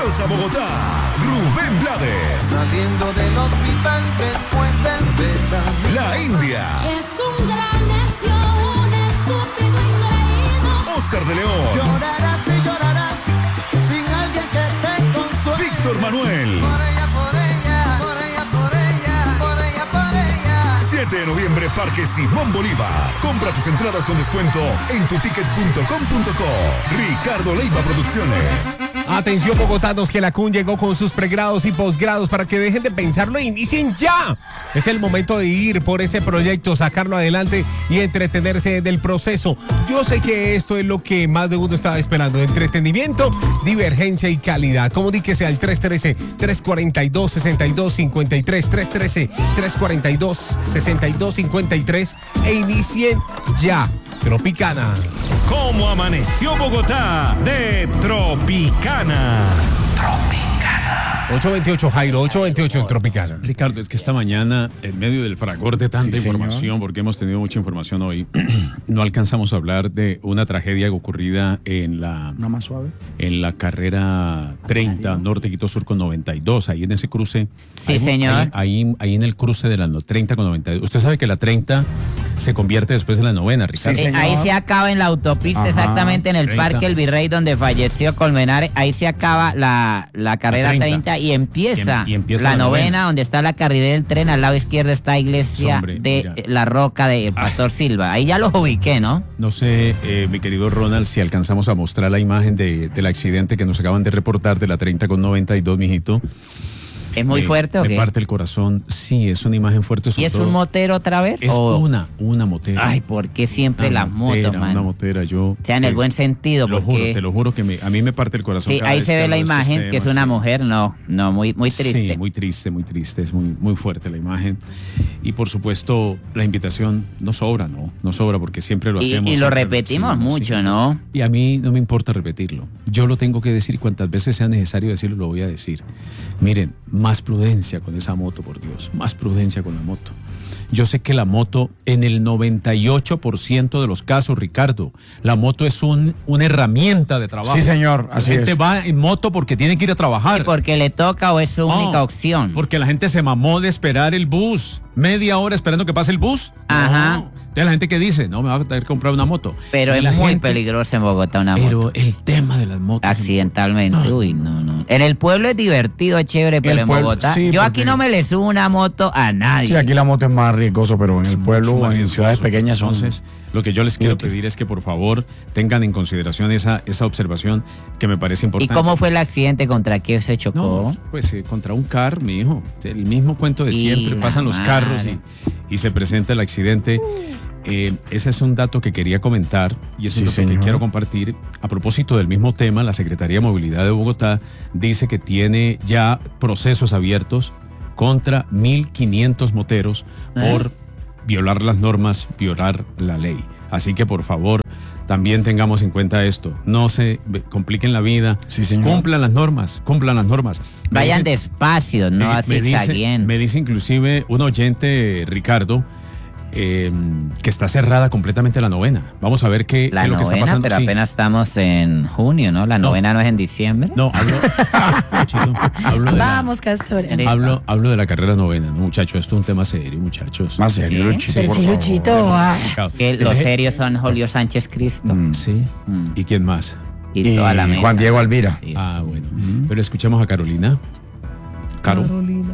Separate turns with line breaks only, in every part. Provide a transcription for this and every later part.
Fuerza Bogotá, Rubén Blades.
Saliendo del hospital después del verano.
La India.
Es un gran necio, un estúpido ingreído.
Oscar de León.
Llorarás y llorarás sin alguien que te consuele.
Víctor Manuel.
Por ella, por ella, por ella, por ella, por ella, por ella.
7 de noviembre, Parque Simón Bolívar. Compra tus entradas con descuento en tutickets.com.co. Ricardo Leiva Producciones.
Atención, bogotanos, que la CUN llegó con sus pregrados y posgrados para que dejen de pensarlo e inicien ya. Es el momento de ir por ese proyecto, sacarlo adelante y entretenerse del proceso. Yo sé que esto es lo que más de uno estaba esperando: entretenimiento, divergencia y calidad. Comuníquese al 313-342-6253, 313-342-6253 e inicien ya. Tropicana.
¿Cómo amaneció Bogotá de Tropicana?
828, Jairo, 828 en Tropicana.
Ricardo, es que esta mañana, en medio del fragor de tanta información,
señor,
porque hemos tenido mucha información hoy, no alcanzamos a hablar de una tragedia ocurrida en la
más suave.
En la carrera 30, Norte Quito Sur con 92, ahí en ese cruce.
Sí, señor.
Ahí en el cruce de la 30 con 92. Usted sabe que la 30 se convierte después de la novena, Ricardo.
Sí,
Ahí se acaba en la autopista,
Ajá,
exactamente en el
30.
Parque El Virrey, donde falleció Colmenares. Ahí se acaba la carrera 30 y empieza,
Y empieza
la
la
novena,
novena,
donde está la carrera del tren. Al lado izquierdo está la iglesia
Hombre,
de
mira.
La Roca del Pastor Silva. Ahí ya los ubiqué, ¿no?
No sé, mi querido Ronald, si alcanzamos a mostrar la imagen del accidente que nos acaban de reportar de la 30 con 92, mijito.
¿Es muy fuerte o
Me
qué?
parte el corazón. Sí, es una imagen fuerte.
¿Y
sobre
es
todo.
un motero otra vez?
Es una motera.
Ay, ¿por qué siempre las motos,
Una
man?
motera, yo.
O sea, en el buen sentido,
Lo
porque...
juro, te lo juro que a mí me parte el corazón.
Sí,
cada
ahí
vez
se
que
ve la
hablo de estos
imagen, que es
temas,
una
sí.
mujer, muy triste.
Sí, muy triste, es muy fuerte la imagen. Y por supuesto, la invitación no sobra, porque siempre lo hacemos.
Y lo
siempre
repetimos
decimos,
mucho,
sí.
¿no?
Y a mí no me importa repetirlo. Yo lo tengo que decir cuantas veces sea necesario decirlo, lo voy a decir. Miren, más prudencia con esa moto, por Dios, más prudencia con la moto. Yo sé que la moto, en el 98% de los casos, Ricardo, la moto es una herramienta de trabajo.
Sí, señor,
La
así
gente
es.
va en moto porque tiene que ir a trabajar.
Sí, porque le toca o es su
No,
única opción.
Porque la gente se mamó de esperar el bus. Media hora esperando que pase el bus.
Ajá.
No. Entonces la gente que dice, no, me va a tener que comprar una moto.
Pero
Y
es
la
muy
gente-
peligroso en Bogotá una
Pero
moto.
el tema de las motos.
Accidentalmente. Uy, no. En el pueblo es divertido, es chévere, pero
El
en
pueblo,
Bogotá.
sí,
yo
porque-
aquí no me le subo una moto a nadie.
Sí, aquí la moto es más riesgoso, pero en el pueblo
Mucho
o
más
en
riesgoso.
ciudades pequeñas son...
Entonces, lo que yo les quiero
Fíjate.
pedir es que por favor tengan en consideración esa observación que me parece
¿Y
importante.
cómo fue el accidente? ¿Contra qué se chocó?
No, pues contra un carro, mi hijo. El mismo cuento de
Y
siempre.
la
Pasan los
madre.
carros y se presenta el accidente. Ese es un dato que quería comentar y es un
Sí,
dato que
señor.
quiero compartir. A propósito del mismo tema, la Secretaría de Movilidad de Bogotá dice que tiene ya procesos abiertos contra 1.500 moteros por violar las normas, violar la ley. Así que por favor, también tengamos en cuenta esto. No se compliquen la vida.
Sí, señor.
Cumplan las normas, Me
Vayan
dicen-
despacio, no así zigzagueen.
me dice inclusive un oyente, Ricardo, que está cerrada completamente la novena. Vamos a ver qué
La
es lo que está
novena,
pasando.
pero
Sí.
apenas estamos en junio, ¿no? La novena no es en diciembre.
No, hablo de
Vamos, Castor.
hablo de la carrera novena, no, muchachos. Esto es un tema serio, muchachos.
Más serio, Luchito,
Pero
por
sí,
favor.
Luchito,
Que los serios son Julio Sánchez Cristo
Sí. ¿Y quién más?
y
Y
toda la mesa.
Juan Diego Alvira.
Sí.
Ah, bueno. Pero escuchemos a Carolina. Caro,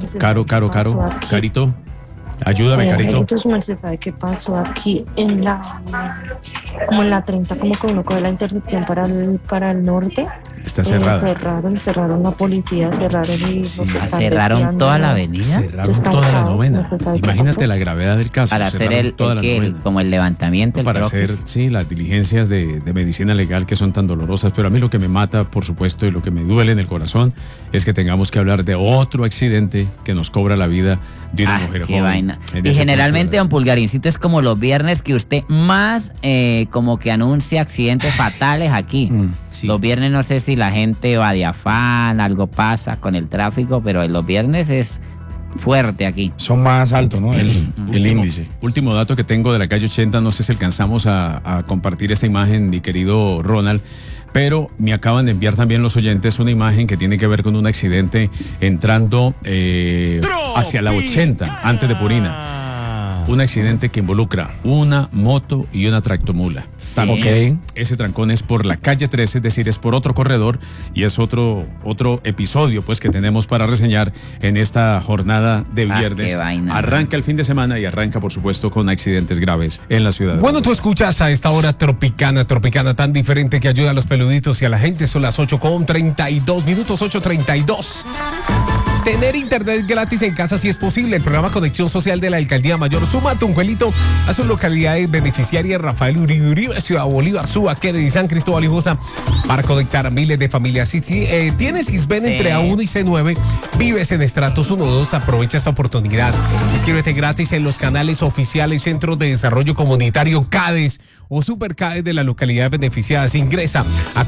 Carito. Ayúdame, Carito.
Entonces, merced, ¿sabe qué pasó aquí en como en la 30, como que uno coge la intersección para el norte?
Está cerrada.
Cerraron la policía, cerraron y
Sí.
nos están
¿Cerraron
desviando.
toda la avenida?
Cerraron
Está
toda la
caos,
novena.
no se sabe qué
Imagínate
pasó.
la gravedad del caso.
Para hacer
Cerraron toda la novena.
como el levantamiento, el
Para
croquis.
hacer, sí, las diligencias de medicina legal que son tan dolorosas, pero a mí lo que me mata, por supuesto, y lo que me duele en el corazón, es que tengamos que hablar de otro accidente que nos cobra la vida de una mujer
qué
joven.
vaina.
En
Y
ese
generalmente,
punto
don Pulgarincito, es como los viernes que usted más como que anuncia accidentes fatales aquí.
Sí.
Los viernes no sé si la gente va de afán, algo pasa con el tráfico, pero los viernes es fuerte aquí.
Son más altos, ¿no? El índice.
Último dato que tengo de la calle 80, no sé si alcanzamos a compartir esta imagen, mi querido Ronald, pero me acaban de enviar también los oyentes una imagen que tiene que ver con un accidente entrando hacia la 80, antes de Purina. Un accidente que involucra una moto y una tractomula. También ese trancón es por la calle 13, es decir, es por otro corredor y es otro episodio pues que tenemos para reseñar en esta jornada de viernes.
Qué vaina,
arranca el fin de semana y arranca, por supuesto, con accidentes graves en la ciudad.
Bueno, tú escuchas a esta hora Tropicana tan diferente que ayuda a los peluditos y a la gente. Son las 8:32 minutos, 8:32. Tener internet gratis en casa si es posible. El programa Conexión Social de la Alcaldía Mayor suma a tu angelito a sus localidades beneficiarias Rafael Uribe, Ciudad Bolívar, Suba, Kennedy, San Cristóbal y Josa para conectar a miles de familias. Si tienes Sisben entre A1 y C9, vives en estratos 1 o 2, aprovecha esta oportunidad. Inscríbete gratis en los canales oficiales Centro de Desarrollo Comunitario CADES o Super CADES de las localidades beneficiadas. Ingresa a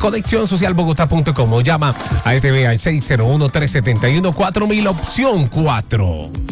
conexionsocialbogotá.com o llama a ETV al 601-371-4000, opción 4.